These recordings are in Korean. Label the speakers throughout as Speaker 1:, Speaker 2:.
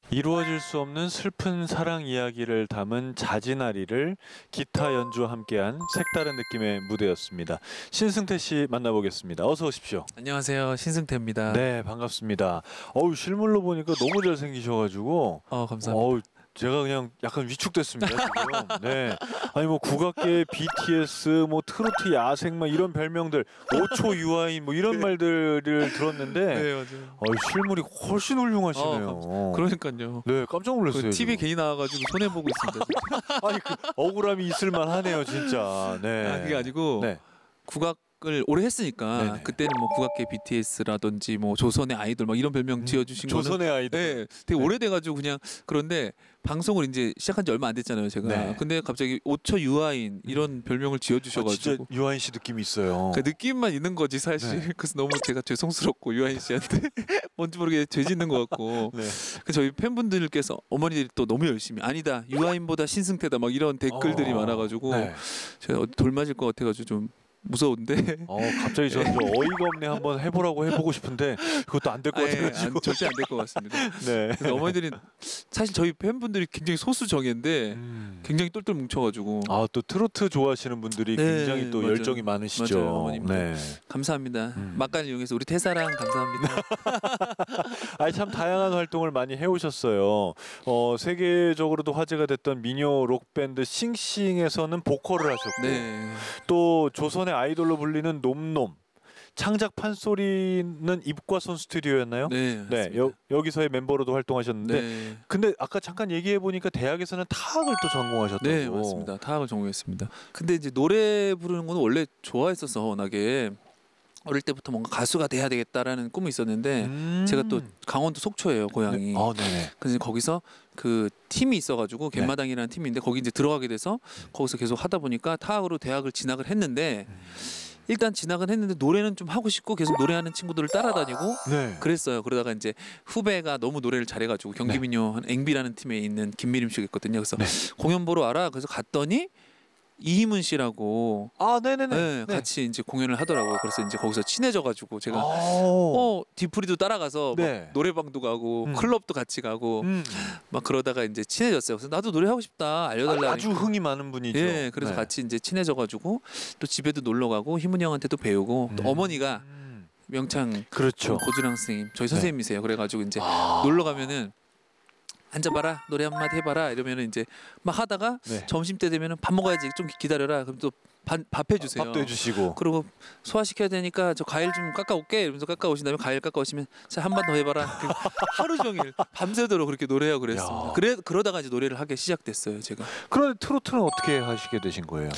Speaker 1: 이루어질 수 없는 슬픈 사랑 이야기를 담은 자진아리를 기타 연주와 함께한 색다른 느낌의 무대였습니다. 신승태 씨 만나보겠습니다. 어서 오십시오.
Speaker 2: 안녕하세요, 신승태입니다.
Speaker 1: 네, 반갑습니다. 실물로 보니까 너무 잘생기셔가지고
Speaker 2: 감사합니다.
Speaker 1: 제가 그냥 약간 위축됐습니다, 지금. 네. 아니 뭐 국악계 BTS, 뭐 트로트 야생, 막 이런 별명들, 5초 유아인 뭐 이런 말들을 들었는데,
Speaker 2: 네, 맞아요.
Speaker 1: 실물이 훨씬 훌륭하시네요.
Speaker 2: 그러니까요.
Speaker 1: 네, 깜짝 놀랐어요.
Speaker 2: 그 TV에
Speaker 1: 지금.
Speaker 2: 괜히 나와가지고 손해 보고 있습니다.
Speaker 1: 아니 그 억울함이 있을만하네요, 진짜. 네.
Speaker 2: 그게 아니고
Speaker 1: 네.
Speaker 2: 국악을 오래 했으니까
Speaker 1: 네네.
Speaker 2: 그때는 뭐 국악계 BTS라든지 뭐 조선의 아이돌 막 이런 별명 지어주신 거는
Speaker 1: 조선의 아이들.
Speaker 2: 네, 되게 오래돼가지고 그냥 그런데 방송을 이제 시작한 지 얼마 안 됐잖아요, 제가.
Speaker 1: 네.
Speaker 2: 근데 갑자기 5초 유아인 이런 별명을 지어주셔가지고.
Speaker 1: 진짜 유아인 씨 느낌이 있어요.
Speaker 2: 그 느낌만 있는 거지 사실.
Speaker 1: 네.
Speaker 2: 그래서 너무 제가 죄송스럽고 유아인 씨한테 뭔지 모르게 죄 짓는 것 같고.
Speaker 1: 네.
Speaker 2: 그 저희 팬분들께서 어머니들이 또 너무 열심히 아니다 유아인보다 신승태다 막 이런 댓글들이 많아가지고
Speaker 1: 네.
Speaker 2: 제가 돌 맞을 것 같아가지고 좀 무서운데.
Speaker 1: 갑자기 저는 좀 어이가 없네 한번 해보고 싶은데 그것도 안 될 것 같아가지고.
Speaker 2: 절대 안 될 것 같습니다.
Speaker 1: 네.
Speaker 2: 그래서 어머니들이 사실 저희 팬분들이 굉장히 소수 정예인데 굉장히 똘똘 뭉쳐가지고.
Speaker 1: 또 트로트 좋아하시는 분들이
Speaker 2: 네,
Speaker 1: 굉장히 또
Speaker 2: 맞아요.
Speaker 1: 열정이 많으시죠.
Speaker 2: 맞아요, 어머님.
Speaker 1: 네.
Speaker 2: 감사합니다. 막간을 이용해서 우리 태사랑 감사합니다.
Speaker 1: 참 다양한 활동을 많이 해오셨어요. 세계적으로도 화제가 됐던 미녀 록 밴드 싱싱에서는 보컬을 하셨고,
Speaker 2: 네.
Speaker 1: 또 조선의 아이돌로 불리는 놈놈. 창작 판소리는 입과손 스튜디오였나요?
Speaker 2: 네.
Speaker 1: 네,
Speaker 2: 맞습니다.
Speaker 1: 여기서의 멤버로도 활동하셨는데,
Speaker 2: 네.
Speaker 1: 근데 아까 잠깐 얘기해 보니까 대학에서는 타악을 또 전공하셨다고.
Speaker 2: 네, 맞습니다. 타악을 전공했습니다. 근데 이제 노래 부르는 거는 원래 좋아했어서 워낙에 어릴 때부터 뭔가 가수가 돼야 되겠다라는 꿈이 있었는데 제가 또 강원도 속초예요, 고향이.
Speaker 1: 네네.
Speaker 2: 그래서 거기서 그 팀이 있어가지고 갯마당이라는 팀인데 거기 이제 들어가게 돼서 거기서 계속 하다 보니까 타악으로 대학을 진학을 했는데 일단 진학은 했는데 노래는 좀 하고 싶고 계속 노래하는 친구들을 따라다니고
Speaker 1: 네.
Speaker 2: 그랬어요. 그러다가 이제 후배가 너무 노래를 잘해가지고 경기민요 한 앵비라는 팀에 있는 김미림 씨가 있거든요. 그래서 공연 보러 와라. 그래서 갔더니 이희문 씨라고
Speaker 1: 네네네.
Speaker 2: 네, 같이 이제 공연을 하더라고요. 그래서 이제 거기서 친해져가지고 제가 디프리도 따라가서
Speaker 1: 네.
Speaker 2: 막 노래방도 가고 클럽도 같이 가고 막 그러다가 이제 친해졌어요. 그래서 나도 노래하고 싶다 알려달라.
Speaker 1: 아주 흥이 많은 분이죠.
Speaker 2: 예, 그래서
Speaker 1: 네.
Speaker 2: 같이 이제 친해져가지고 또 집에도 놀러 가고 희문 형한테도 배우고 또 어머니가 명창
Speaker 1: 그렇죠.
Speaker 2: 고준항 선생님 저희 선생님이세요. 그래가지고 이제 놀러 가면은 앉아봐라 노래 한마디 해봐라 이러면은 이제 막 하다가
Speaker 1: 네.
Speaker 2: 점심 때 되면은 밥 먹어야지 좀 기다려라 그럼 또 밥 해주세요.
Speaker 1: 밥도 해주시고.
Speaker 2: 그리고 소화시켜야 되니까 저 과일 좀 깎아올게 이러면서 깎아오신 다음에 과일 깎아오시면 자 한 번 더 해봐라. 하루 종일 밤새도록 그렇게 노래하고 그랬습니다. 그러다가 이제 노래를 하기 시작됐어요 제가.
Speaker 1: 그런데 트로트는 어떻게 하시게 되신 거예요?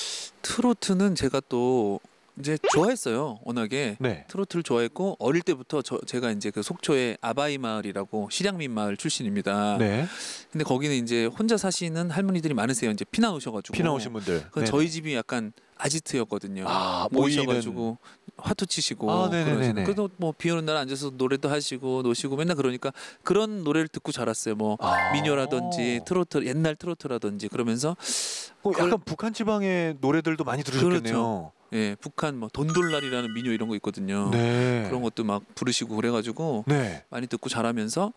Speaker 2: 트로트는 제가 또 이제 좋아했어요. 워낙에
Speaker 1: 네.
Speaker 2: 트로트를 좋아했고 어릴 때부터 제가 이제 그 속초의 아바이 마을이라고 실향민 마을 출신입니다.
Speaker 1: 네.
Speaker 2: 근데 거기는 이제 혼자 사시는 할머니들이 많으세요. 이제 피나 오셔가지고.
Speaker 1: 피 나오신 분들.
Speaker 2: 그 저희 집이 약간 아지트였거든요.
Speaker 1: 모이는.
Speaker 2: 모이셔가지고 화투 치시고.
Speaker 1: 네네네.
Speaker 2: 그래도 뭐 비오는 날 앉아서 노래도 하시고 노시고 맨날 그러니까 그런 노래를 듣고 자랐어요. 뭐 민요라든지 트로트 옛날 트로트라든지 그러면서
Speaker 1: 약간 북한 지방의 노래들도 많이 들으셨겠네요.
Speaker 2: 그렇죠. 예, 북한 뭐 돈돌날이라는 민요 이런 거 있거든요.
Speaker 1: 네.
Speaker 2: 그런 것도 막 부르시고 그래가지고
Speaker 1: 네.
Speaker 2: 많이 듣고 자라면서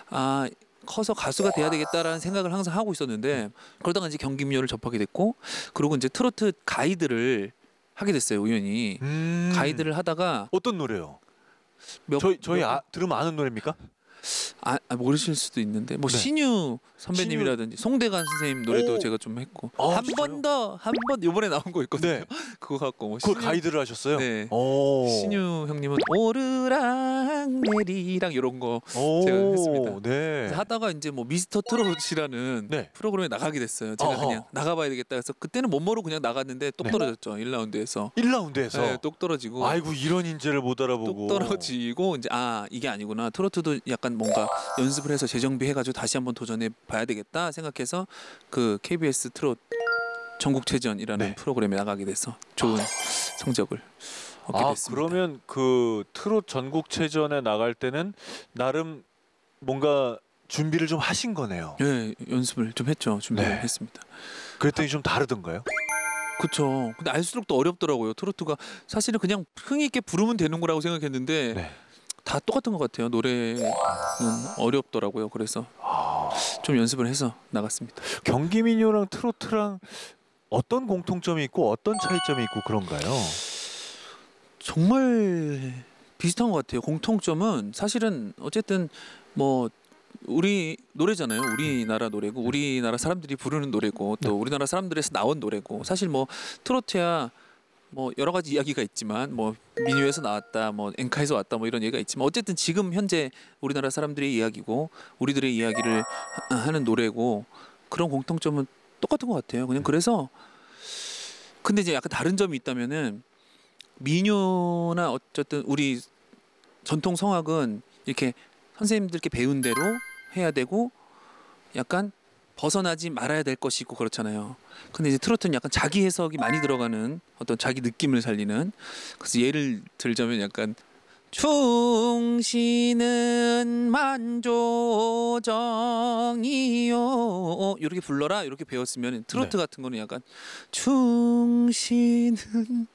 Speaker 2: 커서 가수가 돼야 되겠다라는 생각을 항상 하고 있었는데 그러다가 이제 경기민요를 접하게 됐고 그리고 이제 트로트 가이드를 하게 됐어요 우연히. 가이드를 하다가
Speaker 1: 어떤 노래요? 저희 들으면 아는 노래입니까?
Speaker 2: 모르실 수도 있는데 뭐
Speaker 1: 네.
Speaker 2: 신유 선배님이라든지 송대관 선생님 노래도 제가 좀 했고 한 번 더 이번에 나온 거 있거든요.
Speaker 1: 네.
Speaker 2: 그거 갖고 뭐
Speaker 1: 그걸 가이드를 하셨어요?
Speaker 2: 네. 신유 형님은 오르락 내리락 이런 거 제가 했습니다.
Speaker 1: 네.
Speaker 2: 그래서 하다가 이제 뭐 미스터 트롯이라는
Speaker 1: 네.
Speaker 2: 프로그램에 나가게 됐어요. 제가 그냥 나가봐야 되겠다 해서 그때는 못 모르고 그냥 나갔는데 똑 떨어졌죠. 1라운드에서.
Speaker 1: 1라운드에서.
Speaker 2: 네, 똑 떨어지고.
Speaker 1: 아이고 이런 인재를 못 알아보고.
Speaker 2: 똑 떨어지고 이제 이게 아니구나. 트로트도 약간 뭔가 연습을 해서 재정비 해가지고 다시 한번 도전해 봐야 되겠다 생각해서 그 KBS 트롯 전국체전이라는 프로그램에 나가게 돼서 좋은 성적을 얻게 됐습니다.
Speaker 1: 그러면 그 트롯 전국체전에 나갈 때는 나름 뭔가 준비를 좀 하신 거네요.
Speaker 2: 네, 연습을 좀 했죠. 준비를
Speaker 1: 네.
Speaker 2: 했습니다.
Speaker 1: 그랬더니 좀 다르던가요?
Speaker 2: 그렇죠. 근데 알수록 또 어렵더라고요. 트로트가 사실은 그냥 흥 있게 부르면 되는 거라고 생각했는데
Speaker 1: 네.
Speaker 2: 다 똑같은 것 같아요. 노래는 어렵더라고요. 그래서 좀 연습을 해서 나갔습니다.
Speaker 1: 경기 민요랑 트로트랑 어떤 공통점이 있고 어떤 차이점이 있고 그런가요?
Speaker 2: 정말 비슷한 것 같아요. 공통점은 사실은 어쨌든 뭐 우리 노래잖아요. 우리나라 노래고 우리나라 사람들이 부르는 노래고 또 우리나라 사람들에서 나온 노래고 사실 뭐 트로트야 뭐 여러 가지 이야기가 있지만 뭐 민요에서 나왔다 뭐 엔카에서 왔다 뭐 이런 얘기가 있지만 어쨌든 지금 현재 우리나라 사람들의 이야기고 우리들의 이야기를 하는 노래고 그런 공통점은 똑같은 것 같아요. 그냥 그래서 근데 이제 약간 다른 점이 있다면은 민요나 어쨌든 우리 전통 성악은 이렇게 선생님들께 배운 대로 해야 되고 약간 벗어나지 말아야 될 것이 있고 그렇잖아요. 근데 이제 트로트는 약간 자기 해석이 많이 들어가는 어떤 자기 느낌을 살리는 그래서 예를 들자면 약간 충신은 만조정이요 이렇게 불러라 이렇게 배웠으면 트로트 같은 거는 약간 충신은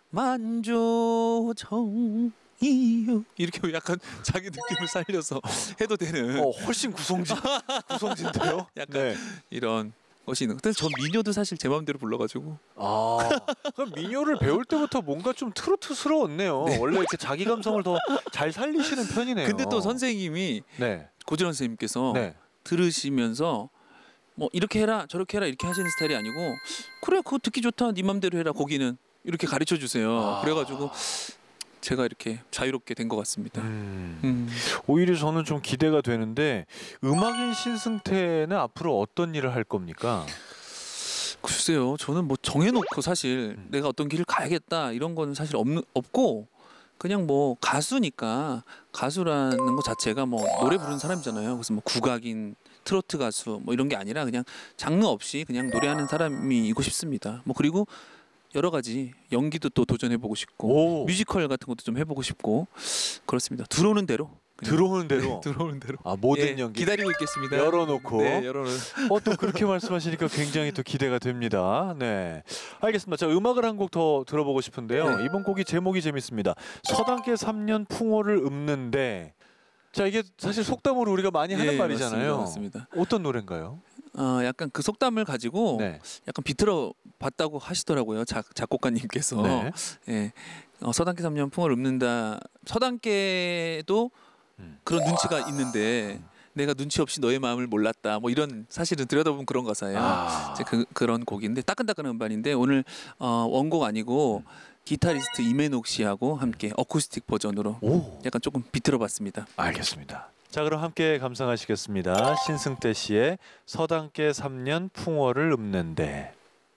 Speaker 2: 만조정 이요 이렇게 약간 자기 느낌을 살려서 해도 되는
Speaker 1: 훨씬 구성진데요.
Speaker 2: 약간 이런 것이 있는. 근데 전 민요도 사실 제 마음대로 불러가지고.
Speaker 1: 그럼 민요를 배울 때부터 뭔가 좀 트로트스러웠네요. 원래 이렇게 자기 감성을 더 잘 살리시는 편이네요.
Speaker 2: 근데 또 선생님이 고진원 선생님께서 들으시면서 뭐 이렇게 해라 저렇게 해라 이렇게 하시는 스타일이 아니고 그래 그거 듣기 좋다 네 맘대로 해라 거기는 이렇게 가르쳐 주세요. 그래가지고 제가 이렇게 자유롭게 된 것 같습니다.
Speaker 1: 오히려 저는 좀 기대가 되는데 음악인 신승태는 앞으로 어떤 일을 할 겁니까?
Speaker 2: 글쎄요, 저는 뭐 정해놓고 사실 내가 어떤 길을 가야겠다 이런 건 사실 없고 그냥 뭐 가수니까 가수라는 것 자체가 뭐 노래 부르는 사람이잖아요. 그래서 뭐 국악인 트로트 가수 뭐 이런 게 아니라 그냥 장르 없이 그냥 노래하는 사람이고 싶습니다. 뭐 그리고 여러 가지 연기도 또 도전해보고 싶고 뮤지컬 같은 것도 좀 해보고 싶고 그렇습니다. 들어오는 대로.
Speaker 1: 들어오는 대로.
Speaker 2: 들어오는 대로.
Speaker 1: 모든 연기
Speaker 2: 기다리고 있겠습니다.
Speaker 1: 열어놓고.
Speaker 2: 또
Speaker 1: 그렇게 말씀하시니까 굉장히 또 기대가 됩니다. 네, 알겠습니다. 자, 음악을 한 곡 더 들어보고 싶은데요. 이번 곡이 제목이 재밌습니다. 서당계 3년 풍어를 읊는데. 자, 이게 사실 속담으로 우리가 많이 하는 말이잖아요.
Speaker 2: 맞습니다.
Speaker 1: 어떤 노래인가요?
Speaker 2: 약간 그 속담을 가지고 약간 비틀어 봤다고 하시더라고요. 작곡가님께서. 서당계 3년 풍어를 읊는다. 서당계도 그런 눈치가 있는데 내가 눈치 없이 너의 마음을 몰랐다. 뭐 이런 사실은 들여다보면 그런 가사예요. 그런 곡인데 따끈따끈한 음반인데 오늘 원곡 아니고 기타리스트 이men옥 씨하고 함께 어쿠스틱 버전으로 약간 조금 비틀어봤습니다.
Speaker 1: 알겠습니다. 자, 그럼 함께 감상하시겠습니다. 신승태 씨의 서당계 3년 풍어를 읊는데.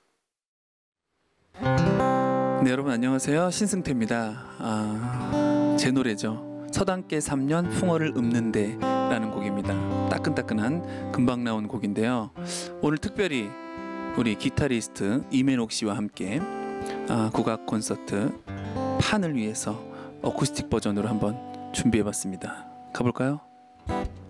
Speaker 2: 네, 여러분 안녕하세요. 신승태입니다. 제 노래죠. 서당계 3년 풍어를 읊는데 라는 곡입니다. 따끈따끈한 금방 나온 곡인데요. 오늘 특별히 우리 기타리스트 이men옥 씨와 함께 국악 콘서트 판을 위해서 어쿠스틱 버전으로 한번 준비해봤습니다. 가볼까요?